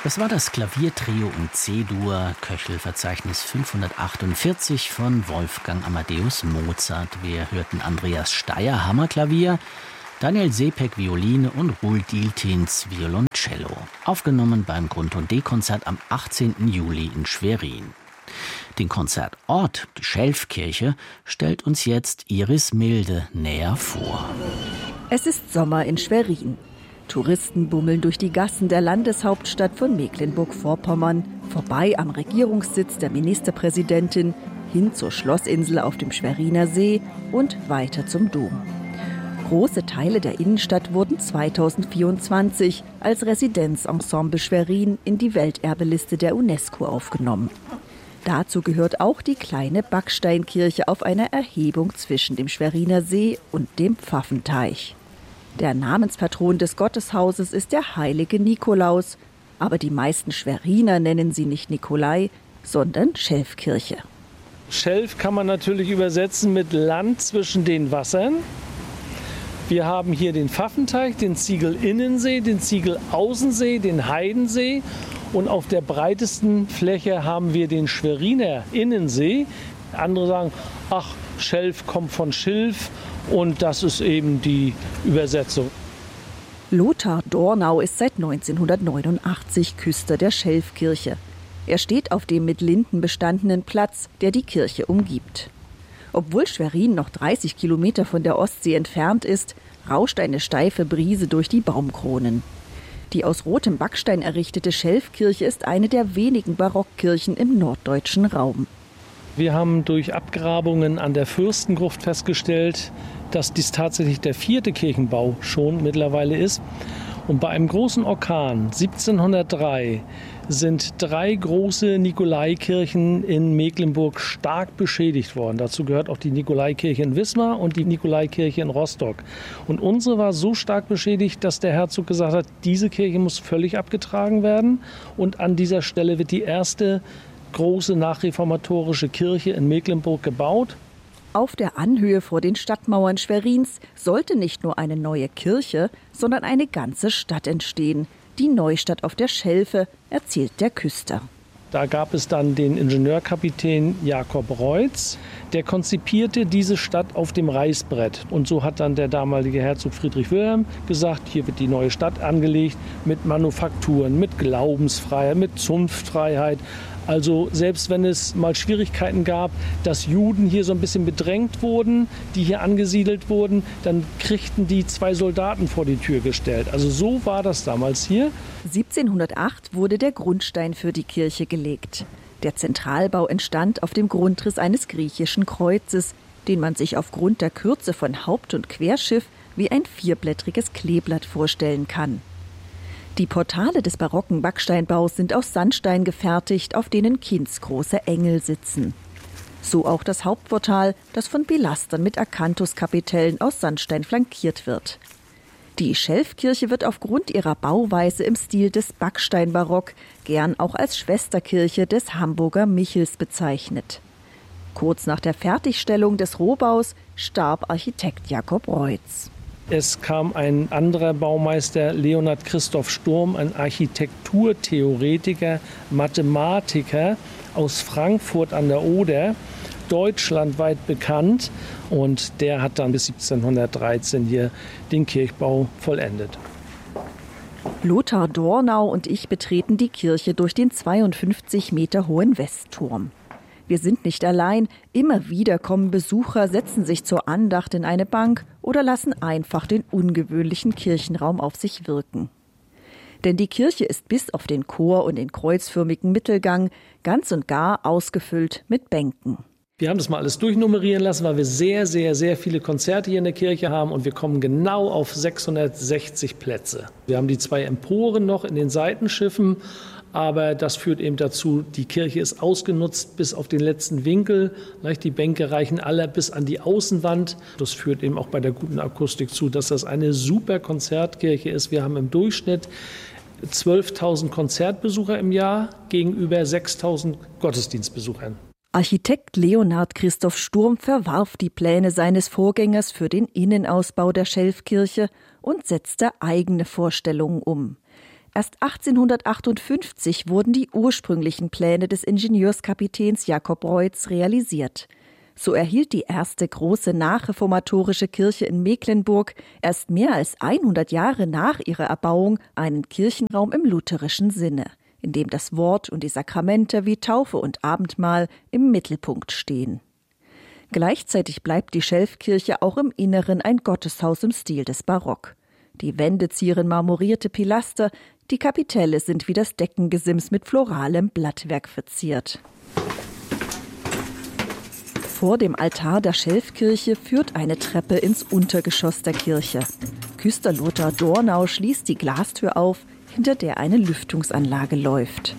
Das war das Klaviertrio in C-Dur, Köchelverzeichnis 548 von Wolfgang Amadeus Mozart. Wir hörten Andreas Steyer, Hammerklavier, Daniel Sepek, Violine und Roel Dieltins, Violoncello. Aufgenommen beim Grund- D-Konzert am 18. Juli in Schwerin. Den Konzertort, die Schelfkirche, stellt uns jetzt Iris Milde näher vor. Es ist Sommer in Schwerin. Touristen bummeln durch die Gassen der Landeshauptstadt von Mecklenburg-Vorpommern, vorbei am Regierungssitz der Ministerpräsidentin, hin zur Schlossinsel auf dem Schweriner See und weiter zum Dom. Große Teile der Innenstadt wurden 2024 als Residenzensemble Schwerin in die Welterbeliste der UNESCO aufgenommen. Dazu gehört auch die kleine Backsteinkirche auf einer Erhebung zwischen dem Schweriner See und dem Pfaffenteich. Der Namenspatron des Gotteshauses ist der heilige Nikolaus, aber die meisten Schweriner nennen sie nicht Nikolai, sondern Schelfkirche. Schelf kann man natürlich übersetzen mit Land zwischen den Wassern. Wir haben hier den Pfaffenteich, den Ziegel-Innensee, den Ziegel-Außensee, den Heidensee und auf der breitesten Fläche haben wir den Schweriner Innensee. Andere sagen, ach, Schelf kommt von Schilf. Und das ist eben die Übersetzung. Lothar Dornau ist seit 1989 Küster der Schelfkirche. Er steht auf dem mit Linden bestandenen Platz, der die Kirche umgibt. Obwohl Schwerin noch 30 Kilometer von der Ostsee entfernt ist, rauscht eine steife Brise durch die Baumkronen. Die aus rotem Backstein errichtete Schelfkirche ist eine der wenigen Barockkirchen im norddeutschen Raum. Wir haben durch Abgrabungen an der Fürstengruft festgestellt, dass dies tatsächlich der 4. Kirchenbau schon mittlerweile ist. Und bei einem großen Orkan 1703 sind 3 große Nikolaikirchen in Mecklenburg stark beschädigt worden. Dazu gehört auch die Nikolaikirche in Wismar und die Nikolaikirche in Rostock. Und unsere war so stark beschädigt, dass der Herzog gesagt hat, diese Kirche muss völlig abgetragen werden. Und an dieser Stelle wird die erste große nachreformatorische Kirche in Mecklenburg gebaut. Auf der Anhöhe vor den Stadtmauern Schwerins sollte nicht nur eine neue Kirche, sondern eine ganze Stadt entstehen. Die Neustadt auf der Schelfe, erzählt der Küster. Da gab es dann den Ingenieurkapitän Jakob Reutz, der konzipierte diese Stadt auf dem Reißbrett. Und so hat dann der damalige Herzog Friedrich Wilhelm gesagt, hier wird die neue Stadt angelegt mit Manufakturen, mit Glaubensfreiheit, mit Zunftfreiheit. Also selbst wenn es mal Schwierigkeiten gab, dass Juden hier so ein bisschen bedrängt wurden, die hier angesiedelt wurden, dann kriegten die 2 Soldaten vor die Tür gestellt. Also so war das damals hier. 1708 wurde der Grundstein für die Kirche gelegt. Der Zentralbau entstand auf dem Grundriss eines griechischen Kreuzes, den man sich aufgrund der Kürze von Haupt- und Querschiff wie ein 4-blättriges Kleeblatt vorstellen kann. Die Portale des barocken Backsteinbaus sind aus Sandstein gefertigt, auf denen kindsgroße Engel sitzen. So auch das Hauptportal, das von Pilastern mit Akantuskapitellen aus Sandstein flankiert wird. Die Schelfkirche wird aufgrund ihrer Bauweise im Stil des Backsteinbarock gern auch als Schwesterkirche des Hamburger Michels bezeichnet. Kurz nach der Fertigstellung des Rohbaus starb Architekt Jakob Reutz. Es kam ein anderer Baumeister, Leonhard Christoph Sturm, ein Architekturtheoretiker, Mathematiker aus Frankfurt an der Oder, deutschlandweit bekannt. Und der hat dann bis 1713 hier den Kirchbau vollendet. Lothar Dornau und ich betreten die Kirche durch den 52 Meter hohen Westturm. Wir sind nicht allein. Immer wieder kommen Besucher, setzen sich zur Andacht in eine Bank oder lassen einfach den ungewöhnlichen Kirchenraum auf sich wirken. Denn die Kirche ist bis auf den Chor und den kreuzförmigen Mittelgang ganz und gar ausgefüllt mit Bänken. Wir haben das mal alles durchnummerieren lassen, weil wir sehr, sehr, sehr viele Konzerte hier in der Kirche haben und wir kommen genau auf 660 Plätze. Wir haben die 2 Emporen noch in den Seitenschiffen, aber das führt eben dazu, die Kirche ist ausgenutzt bis auf den letzten Winkel. Die Bänke reichen alle bis an die Außenwand. Das führt eben auch bei der guten Akustik zu, dass das eine super Konzertkirche ist. Wir haben im Durchschnitt 12.000 Konzertbesucher im Jahr gegenüber 6.000 Gottesdienstbesuchern. Architekt Leonhard Christoph Sturm verwarf die Pläne seines Vorgängers für den Innenausbau der Schelfkirche und setzte eigene Vorstellungen um. Erst 1858 wurden die ursprünglichen Pläne des Ingenieurskapitäns Jakob Reutz realisiert. So erhielt die erste große nachreformatorische Kirche in Mecklenburg erst mehr als 100 Jahre nach ihrer Erbauung einen Kirchenraum im lutherischen Sinne, in dem das Wort und die Sakramente wie Taufe und Abendmahl im Mittelpunkt stehen. Gleichzeitig bleibt die Schelfkirche auch im Inneren ein Gotteshaus im Stil des Barock. Die Wände zieren marmorierte Pilaster, die Kapitelle sind wie das Deckengesims mit floralem Blattwerk verziert. Vor dem Altar der Schelfkirche führt eine Treppe ins Untergeschoss der Kirche. Küster Lothar Dornau schließt die Glastür auf, hinter der eine Lüftungsanlage läuft.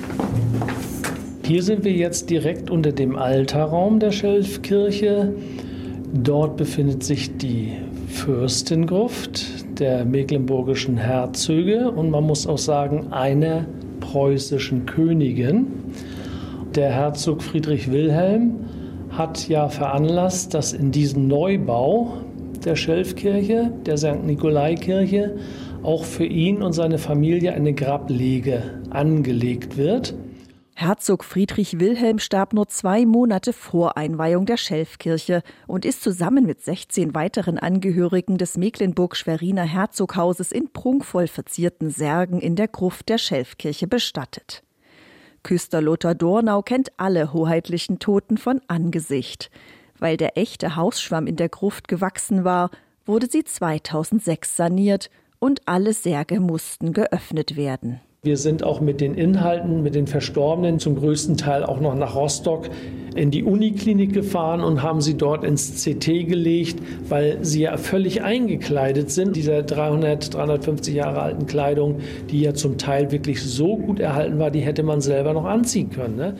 Hier sind wir jetzt direkt unter dem Altarraum der Schelfkirche. Dort befindet sich die Fürstengruft der mecklenburgischen Herzöge und man muss auch sagen, einer preußischen Königin. Der Herzog Friedrich Wilhelm hat ja veranlasst, dass in diesem Neubau der Schelfkirche, der St. Nikolai-Kirche, auch für ihn und seine Familie eine Grablege angelegt wird. Herzog Friedrich Wilhelm starb nur 2 Monate vor Einweihung der Schelfkirche und ist zusammen mit 16 weiteren Angehörigen des Mecklenburg-Schweriner Herzoghauses in prunkvoll verzierten Särgen in der Gruft der Schelfkirche bestattet. Küster Lothar Dornau kennt alle hoheitlichen Toten von Angesicht. Weil der echte Hausschwamm in der Gruft gewachsen war, wurde sie 2006 saniert und alle Särge mussten geöffnet werden. Wir sind auch mit den Inhalten, mit den Verstorbenen zum größten Teil auch noch nach Rostock in die Uniklinik gefahren und haben sie dort ins CT gelegt, weil sie ja völlig eingekleidet sind, dieser 350 Jahre alten Kleidung, die ja zum Teil wirklich so gut erhalten war, die hätte man selber noch anziehen können, ne?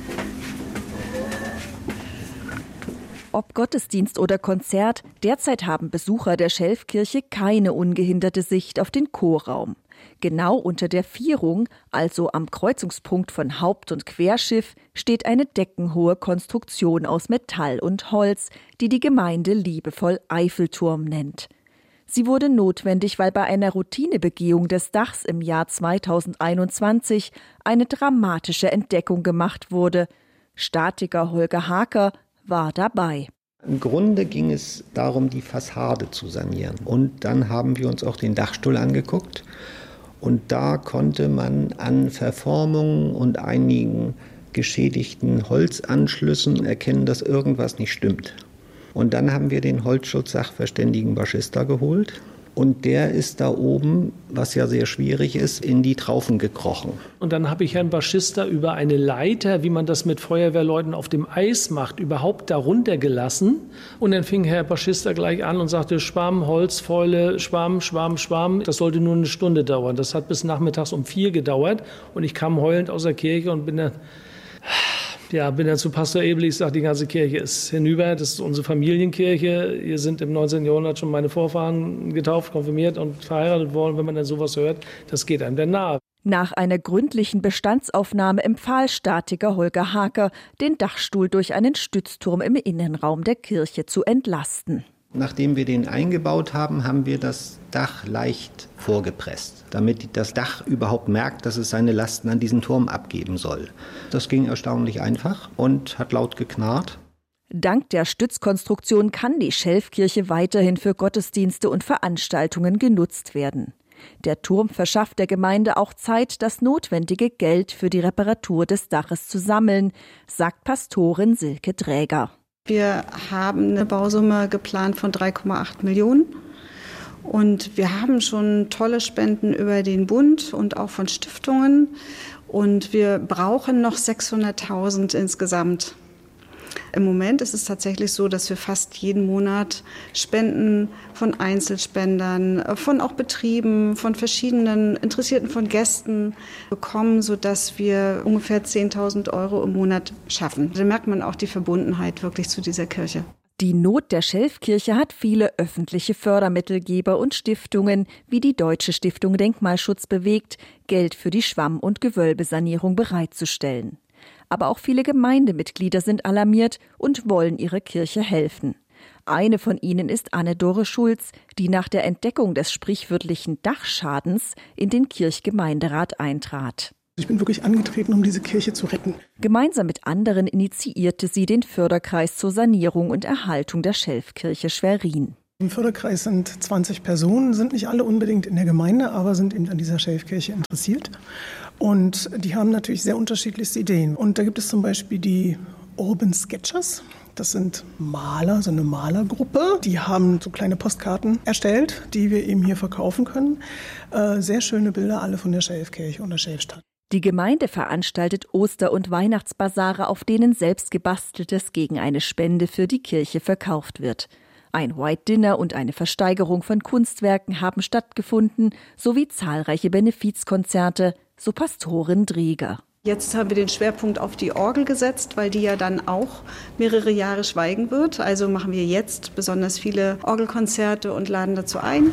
Ob Gottesdienst oder Konzert, derzeit haben Besucher der Schelfkirche keine ungehinderte Sicht auf den Chorraum. Genau unter der Vierung, also am Kreuzungspunkt von Haupt- und Querschiff, steht eine deckenhohe Konstruktion aus Metall und Holz, die die Gemeinde liebevoll Eiffelturm nennt. Sie wurde notwendig, weil bei einer Routinebegehung des Dachs im Jahr 2021 eine dramatische Entdeckung gemacht wurde. Statiker Holger Haker war dabei. Im Grunde ging es darum, die Fassade zu sanieren. Und dann haben wir uns auch den Dachstuhl angeguckt. Und da konnte man an Verformungen und einigen geschädigten Holzanschlüssen erkennen, dass irgendwas nicht stimmt. Und dann haben wir den Holzschutz-Sachverständigen Baschista geholt. Und der ist da oben, was ja sehr schwierig ist, in die Traufen gekrochen. Und dann habe ich Herrn Baschista über eine Leiter, wie man das mit Feuerwehrleuten auf dem Eis macht, überhaupt darunter gelassen. Und dann fing Herr Baschista gleich an und sagte, Schwamm, Holzfäule, Schwamm, Schwamm, Schwamm. Das sollte nur eine Stunde dauern. Das hat bis nachmittags um 4 gedauert. Und ich kam heulend aus der Kirche und bin dann zu Pastor Ebel, ich sage, die ganze Kirche ist hinüber, das ist unsere Familienkirche. Hier sind im 19. Jahrhundert schon meine Vorfahren getauft, konfirmiert und verheiratet worden. Wenn man dann sowas hört, das geht einem dann nahe. Nach einer gründlichen Bestandsaufnahme empfahl Statiker Holger Haker, den Dachstuhl durch einen Stützturm im Innenraum der Kirche zu entlasten. Nachdem wir den eingebaut haben, haben wir das Dach leicht vorgepresst, damit das Dach überhaupt merkt, dass es seine Lasten an diesen Turm abgeben soll. Das ging erstaunlich einfach und hat laut geknarrt. Dank der Stützkonstruktion kann die Schelfkirche weiterhin für Gottesdienste und Veranstaltungen genutzt werden. Der Turm verschafft der Gemeinde auch Zeit, das notwendige Geld für die Reparatur des Daches zu sammeln, sagt Pastorin Silke Dräger. Wir haben eine Bausumme geplant von 3,8 Millionen und wir haben schon tolle Spenden über den Bund und auch von Stiftungen und wir brauchen noch 600.000 insgesamt. Im Moment ist es tatsächlich so, dass wir fast jeden Monat Spenden von Einzelspendern, von auch Betrieben, von verschiedenen Interessierten, von Gästen bekommen, sodass wir ungefähr 10.000 € im Monat schaffen. Da merkt man auch die Verbundenheit wirklich zu dieser Kirche. Die Not der Schelfkirche hat viele öffentliche Fördermittelgeber und Stiftungen wie die Deutsche Stiftung Denkmalschutz bewegt, Geld für die Schwamm- und Gewölbesanierung bereitzustellen. Aber auch viele Gemeindemitglieder sind alarmiert und wollen ihrer Kirche helfen. Eine von ihnen ist Anne-Dore Schulz, die nach der Entdeckung des sprichwörtlichen Dachschadens in den Kirchgemeinderat eintrat. Ich bin wirklich angetreten, um diese Kirche zu retten. Gemeinsam mit anderen initiierte sie den Förderkreis zur Sanierung und Erhaltung der Schelfkirche Schwerin. Im Förderkreis sind 20 Personen, sind nicht alle unbedingt in der Gemeinde, aber sind eben an dieser Schelfkirche interessiert. Und die haben natürlich sehr unterschiedlichste Ideen. Und da gibt es zum Beispiel die Urban Sketchers. Das sind Maler, so eine Malergruppe. Die haben so kleine Postkarten erstellt, die wir eben hier verkaufen können. Sehr schöne Bilder, alle von der Schelfkirche und der Schelfstadt. Die Gemeinde veranstaltet Oster- und Weihnachtsbasare, auf denen selbstgebasteltes gegen eine Spende für die Kirche verkauft wird. Ein White Dinner und eine Versteigerung von Kunstwerken haben stattgefunden, sowie zahlreiche Benefizkonzerte, so Pastorin Dreger. Jetzt haben wir den Schwerpunkt auf die Orgel gesetzt, weil die ja dann auch mehrere Jahre schweigen wird. Also machen wir jetzt besonders viele Orgelkonzerte und laden dazu ein.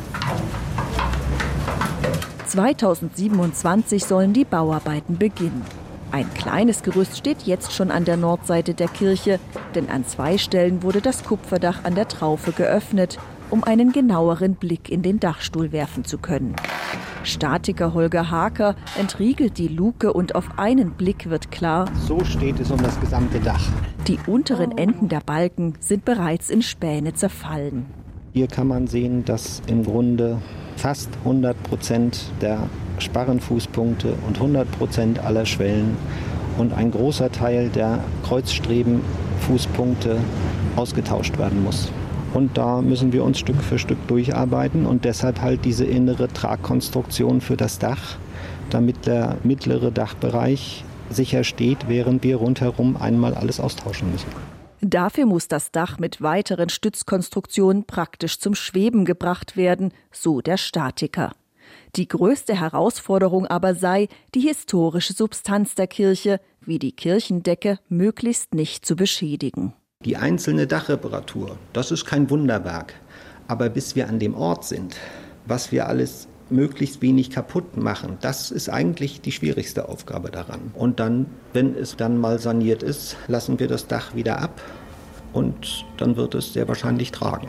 2027 sollen die Bauarbeiten beginnen. Ein kleines Gerüst steht jetzt schon an der Nordseite der Kirche, denn an 2 Stellen wurde das Kupferdach an der Traufe geöffnet, um einen genaueren Blick in den Dachstuhl werfen zu können. Statiker Holger Haker entriegelt die Luke und auf einen Blick wird klar: So steht es um das gesamte Dach. Die unteren Enden der Balken sind bereits in Späne zerfallen. Hier kann man sehen, dass im Grunde fast 100% der Sparrenfußpunkte und 100% aller Schwellen und ein großer Teil der Kreuzstrebenfußpunkte ausgetauscht werden muss. Und da müssen wir uns Stück für Stück durcharbeiten und deshalb halt diese innere Tragkonstruktion für das Dach, damit der mittlere Dachbereich sicher steht, während wir rundherum einmal alles austauschen müssen. Dafür muss das Dach mit weiteren Stützkonstruktionen praktisch zum Schweben gebracht werden, so der Statiker. Die größte Herausforderung aber sei, die historische Substanz der Kirche, wie die Kirchendecke, möglichst nicht zu beschädigen. Die einzelne Dachreparatur, das ist kein Wunderwerk. Aber bis wir an dem Ort sind, was wir alles möglichst wenig kaputt machen, das ist eigentlich die schwierigste Aufgabe daran. Und dann, wenn es dann mal saniert ist, lassen wir das Dach wieder ab und dann wird es sehr wahrscheinlich tragen.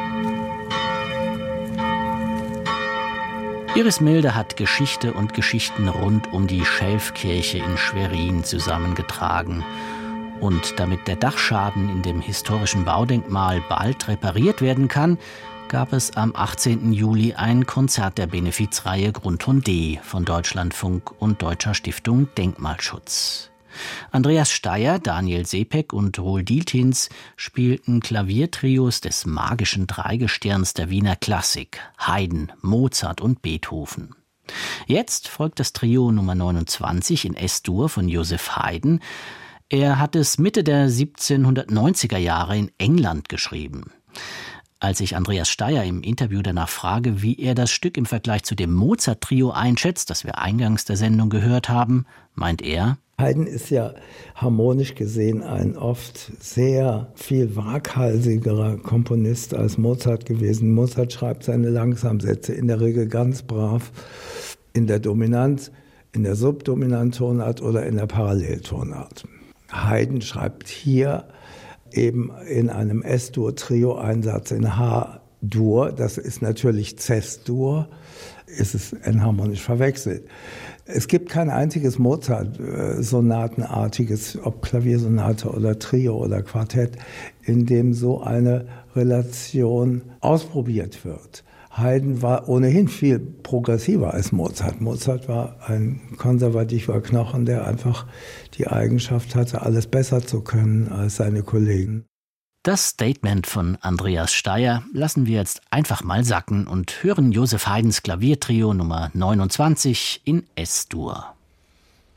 Iris Milde hat Geschichte und Geschichten rund um die Schelfkirche in Schwerin zusammengetragen. Und damit der Dachschaden in dem historischen Baudenkmal bald repariert werden kann, gab es am 18. Juli ein Konzert der Benefizreihe Grundton D von Deutschlandfunk und Deutscher Stiftung Denkmalschutz. Andreas Steyer, Daniel Sepek und Roel Dieltins spielten Klaviertrios des magischen Dreigestirns der Wiener Klassik, Haydn, Mozart und Beethoven. Jetzt folgt das Trio Nummer 29 in S-Dur von Joseph Haydn. Er hat es Mitte der 1790er Jahre in England geschrieben. Als ich Andreas Steyer im Interview danach frage, wie er das Stück im Vergleich zu dem Mozart-Trio einschätzt, das wir eingangs der Sendung gehört haben, meint er: Haydn ist ja harmonisch gesehen ein oft sehr viel waghalsigerer Komponist als Mozart gewesen. Mozart schreibt seine Langsamsätze in der Regel ganz brav in der Dominant, in der Subdominant-Tonart oder in der Paralleltonart. Haydn schreibt hier eben in einem S-Dur-Trio-Einsatz in H-Dur, das ist natürlich Ces-Dur, ist es enharmonisch verwechselt. Es gibt kein einziges Mozart-Sonatenartiges, ob Klaviersonate oder Trio oder Quartett, in dem so eine Relation ausprobiert wird. Haydn war ohnehin viel progressiver als Mozart. Mozart war ein konservativer Knochen, der einfach die Eigenschaft hatte, alles besser zu können als seine Kollegen. Das Statement von Andreas Steyer lassen wir jetzt einfach mal sacken und hören Joseph Haydns Klaviertrio Nummer 29 in S-Dur.